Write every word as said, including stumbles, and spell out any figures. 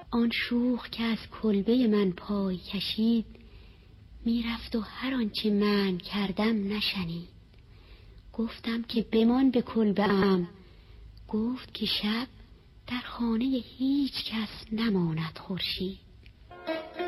آن شوخ که از کلبه من پای کشید، میرفت و هر آنچه من کردم نشنید. گفتم که بمان به کلبه ام، گفت که شب در خانه هیچ کس نماند خورشید.